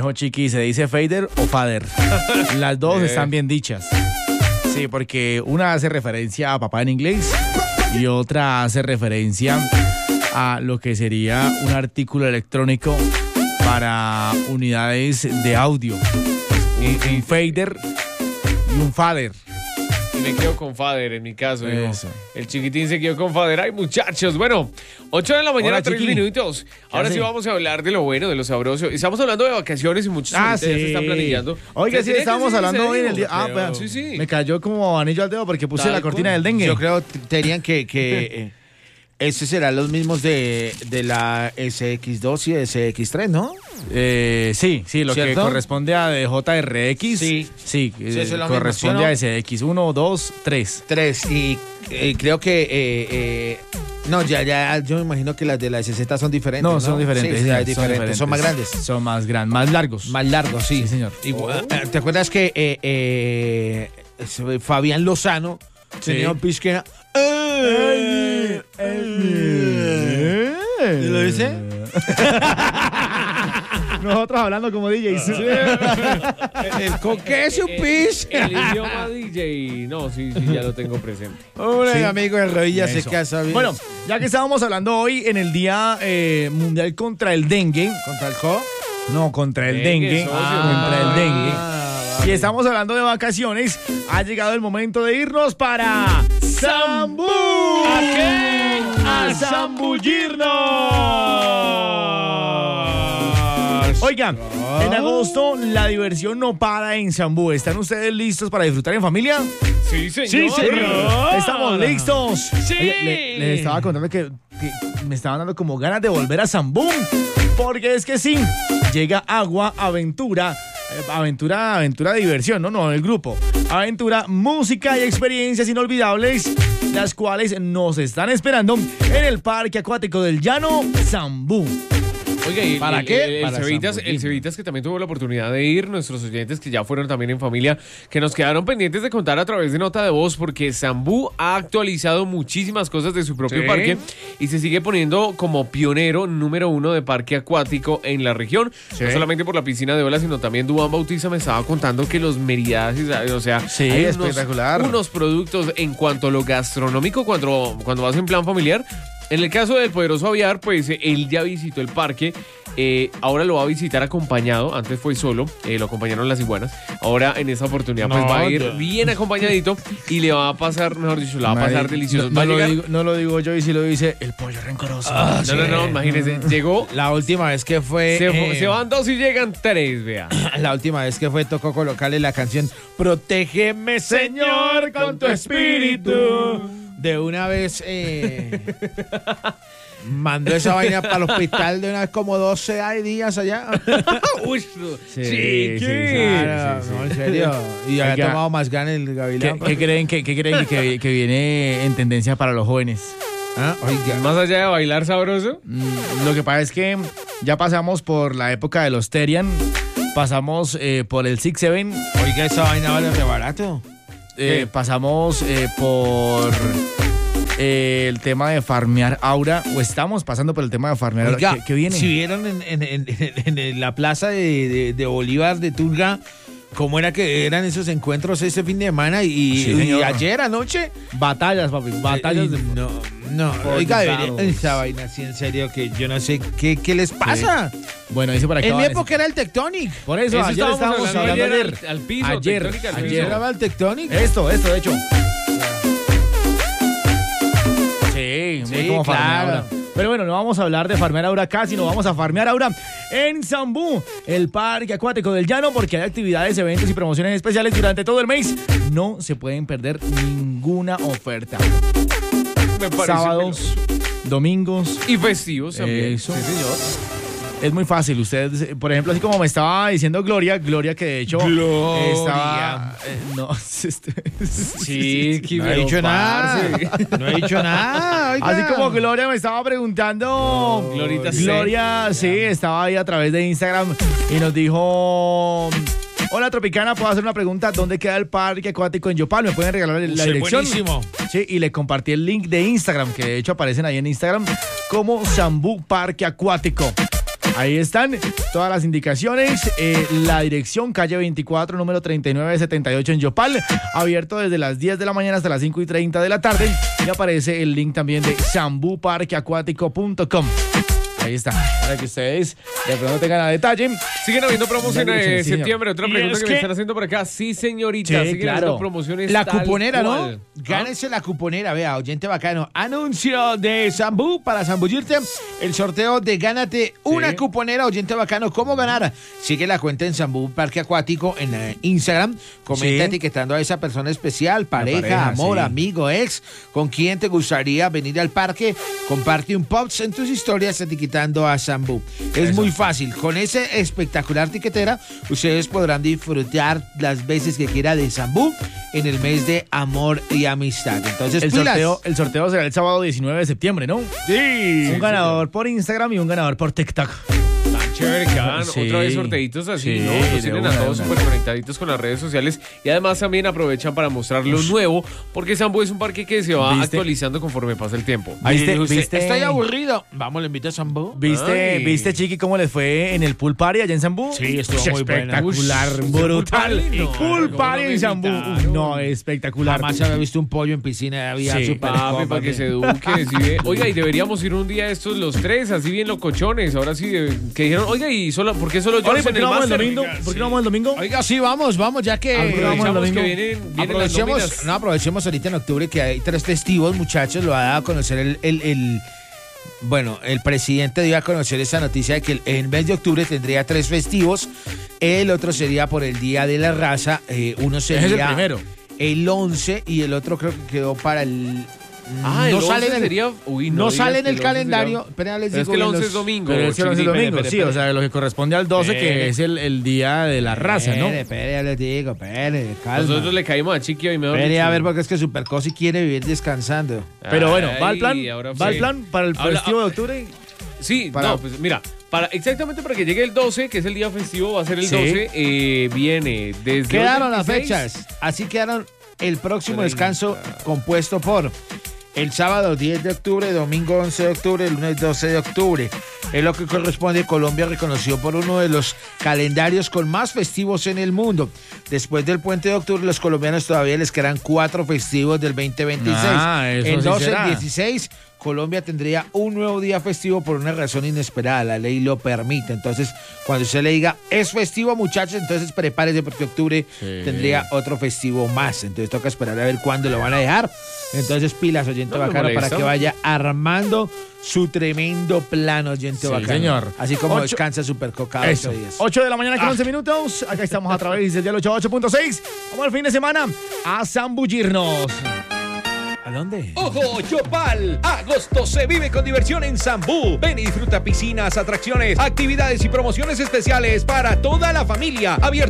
dijo Chiqui, ¿se dice fader o father? Las dos están bien dichas. Sí, porque una hace referencia a papá en inglés y otra hace referencia a lo que sería un artículo electrónico para unidades de audio. Un fader y un father. Me quedo con Fader en mi caso. Eso. El chiquitín se quedó con Fader. Ay, muchachos. Bueno, 8 de la mañana, Hola, 3 Chiqui. minutos. Ahora sí vamos a hablar de lo bueno, de lo sabroso. Estamos hablando de vacaciones y muchos ahorita ya se están planillando. Oiga, sí, Tenía que estábamos ser hablando hoy en el serio. día. Creo. Sí. Me cayó como anillo al dedo porque puse Tal la cortina cual. del dengue. Yo creo que tenían que estos serán los mismos de la SX2 y SX3, ¿no? Sí, lo que ¿Cierto? corresponde a de JRX. Sí. Sí, Sí, eso es lo corresponde mismo, ¿sí a SX 1, 2, 3. 3 y creo que no, ya yo me imagino que las de la SZ son diferentes. No, son diferentes. Sí, señor, son diferentes. Son más grandes. Son más grandes, más largos. Más largos, sí. Sí, señor. Igual, ¿te acuerdas que Fabián Lozano tenía un pitch que era ¿lo dice? Nosotros hablando como DJs. ¿Con qué es un pitch? El idioma DJ. No, sí, ya lo tengo presente. Hombre, Sí. amigo de rodillas se Eso. casa bien. Bueno, ya que estábamos hablando hoy en el Día Mundial contra el Dengue. ¿contra el co? No, contra el Dengue, dengue. socio. Contra el dengue. vale. Y estamos hablando de vacaciones. Ha llegado el momento de irnos para Zambú. ¿A qué? ¡A zambullirnos! Oigan, en agosto la diversión no para en Zambú. ¿Están ustedes listos para disfrutar en familia? Sí, señor. Estamos listos. Sí. Oye, les estaba contando que me estaban dando como ganas de volver a Zambú. Porque es que sí, llega Agua Aventura. Aventura diversión, no, el grupo. Aventura, música y experiencias inolvidables, las cuales nos están esperando en el Parque Acuático del Llano, Zambú. Oiga, y ¿Para qué? El Para Cevitas, zambullirnos. el Cevitas que también tuvo la oportunidad de ir, nuestros oyentes que ya fueron también en familia, que nos quedaron pendientes de contar a través de nota de voz, porque Zambú ha actualizado muchísimas cosas de su propio Sí. parque y se sigue poniendo como pionero número 1 de parque acuático en la región. Sí. No solamente por la piscina de olas, sino también Duván Bautista me estaba contando que los meridajes, o sea, Sí, hay espectacular. unos productos en cuanto a lo gastronómico cuando vas en plan familiar. En el caso del poderoso Aviar, pues él ya visitó el parque. Ahora lo va a visitar acompañado. Antes fue solo, lo acompañaron las iguanas. Ahora en esta oportunidad pues No, va a ir yo- bien acompañadito y le va a pasar, mejor dicho, la va a pasar delicioso. Va a llegar- No lo digo yo, y si lo dice el pollo rencoroso. no, imagínese, llegó, La última vez que fue... se van dos y llegan tres, vea. La última vez que fue tocó colocarle la canción Protégeme, Señor, con tu espíritu. De una vez mandó esa vaina para el hospital de una vez como 12 días allá. Uy, Sí, Claro, sí. no, en serio. Y había Oiga, tomado más ganas el gavilán. ¿Qué creen que viene en tendencia para los jóvenes? Ah, oiga. más allá de bailar sabroso. Lo que pasa es que ya pasamos por la época de los Terian, pasamos por el 6-7, Oiga, esa vaina vale re barato. pasamos por el tema de farmear aura, o estamos pasando por el tema de farmear Oiga, aura. ¿Qué viene? si vieron en la plaza de Bolívar de Tunga, cómo era que eran esos encuentros ese fin de semana Sí, y señor. ayer anoche. Batallas, papi, batallas. No, oiga, Soldados. esa vaina así en serio que yo no sé qué les pasa. Bueno, dice por acá. En mi Vanessa. época era el Tectonic. Por eso, Eso ayer estábamos hablando ayer. al piso, Ayer, tectónica al ayer. piso. Era el Tectonic. Esto, de hecho. Sí, muy como farmear claro. aura. Pero bueno, no vamos a hablar de farmear aura acá, sino vamos a farmear aura en Zambú, el Parque Acuático del Llano, porque hay actividades, eventos y promociones especiales durante todo el mes. No se pueden perder ninguna oferta. Me parece Sábados, domingos. y festivos también. Eso. Sí, señor. Es muy fácil. Ustedes, por ejemplo, así como me estaba diciendo Gloria que de hecho Gloria. estaba... no, Sí, No he dicho nada. No he dicho nada. Oiga. Así como Gloria me estaba preguntando. Glorita C. Gloria, sí, estaba ahí a través de Instagram y nos dijo: hola Tropicana, ¿puedo hacer una pregunta? ¿Dónde queda el parque acuático en Yopal? ¿Me pueden regalar la dirección? Buenísimo. Sí, y le compartí el link de Instagram, que de hecho aparecen ahí en Instagram como Zambú Parque Acuático. Ahí están todas las indicaciones. La dirección, calle 24, número 3978 en Yopal. Abierto desde las 10 de la mañana hasta las 5:30 de la tarde. Y aparece el link también de sambuparqueacuático.com. Ahí está, para que ustedes de pronto tengan a detalle. Siguen habiendo promociones de septiembre. Otra Y pregunta es que que- me están haciendo por acá. Sí, señorita. Sí, siguen claro. habiendo promociones. La tal cuponera, cual. ¿no? Gánese la cuponera, vea, oyente bacano. Anuncio de Zambú para zambullirte. El sorteo de Gánate una cuponera, oyente bacano. ¿Cómo ganar? Sigue la cuenta en Zambú Parque Acuático en Instagram. Comenta Sí. etiquetando a esa persona especial, pareja, pareja, amor, sí. amigo, ex, con quien te gustaría venir al parque. Comparte un post en tus historias etiquetando a Zambú. Es muy fácil. Con esa espectacular tiquetera, ustedes podrán disfrutar las veces que quiera de Zambú en el mes de amor y amistad. Entonces, El pilas. sorteo será el sábado 19 de septiembre, ¿no? Sí. Un ganador por Instagram y un ganador por TikTok. Tan chévere que hagan Sí. otra vez sorteitos así, Sí, ¿no? de Los tienen una, a de todos una. súper conectaditos con las redes sociales y además también aprovechan para mostrar lo nuevo porque Zambú es un parque que se va ¿Viste? actualizando conforme pasa el tiempo. ¿Viste? Estoy aburrido. Vamos, le invito a Zambú. Ay. ¿Viste, Chiqui, cómo les fue en el pool party allá en Zambú? Sí, estuvo muy buena. espectacular, Ush, brutal. pool party, no, Pool ¿cómo party no me en Zambú. invitaron? No, espectacular. Jamás había visto un pollo en piscina. Había Sí, super Papi, para que se eduque. ¿Sí ve? Oiga, y deberíamos ir un día estos los tres, así bien locochones. Ahora sí, que dijeron, oiga, ¿y solo, por qué solo yo Oye, en ¿por qué el no vamos el máster? domingo? Venga, ¿Por qué sí. no vamos el domingo? Oiga, sí, vamos, ya que Aprovechamos el domingo. que vienen las nóminas. aprovechemos ahorita en octubre que hay 3 festivos, muchachos, lo ha dado a conocer el presidente dio a conocer esa noticia de que el mes de octubre tendría 3 festivos, el otro sería por el Día de la Raza, uno sería Ese es el primero. el 11 y el otro creo que quedó para el... Ah, el 11 sale en el, sería... Uy, no digas sale en que el 11 calendario, sería- espera, les Pero es digo que el bien 11 los- es domingo. Pero es el 11 Chiquitito. domingo, sí, o sea, lo que corresponde al 12, que es el día de la raza, ¿no? Espere, ya les digo, espere, calma. Nosotros le caímos a Chiqui y mejor Espere, dicho. a ver, porque es que Supercosi quiere vivir descansando. Pero bueno, ¿va al Ay, plan? ahora ¿Va al sí. plan para el Habla- festivo de octubre? Sí, Para- no, pues mira, exactamente para que llegue el 12, que es el día festivo, va a ser el Sí. 12, viene desde Quedaron el las 26. fechas. Así quedaron el próximo 30. descanso compuesto por el sábado 10 de octubre, domingo 11 de octubre, el lunes 12 de octubre. Es lo que corresponde. Colombia reconoció por uno de los calendarios con más festivos en el mundo. Después del puente de octubre, los colombianos todavía les quedan 4 festivos del 2026. Ah, eso el sí 12 será. y 16, Colombia tendría un nuevo día festivo por una razón inesperada. La ley lo permite. Entonces, cuando usted le diga, es festivo, muchachos, entonces prepárese porque octubre tendría otro festivo más. Entonces, toca esperar a ver cuándo lo van a dejar. Entonces, pilas, oyente No me bacano, para molesta. que vaya armando su tremendo plan, oyente Sí, bacano. señor. Así como 8 descansa Superco cada 8 Eso. días. 8 de la mañana con 11 minutos. Acá estamos a través del 88.6. Vamos al fin de semana a zambullirnos. ¿A dónde? ¡Ojo, Yopal! Agosto se vive con diversión en Zambú. Ven y disfruta piscinas, atracciones, actividades y promociones especiales para toda la familia. Abierto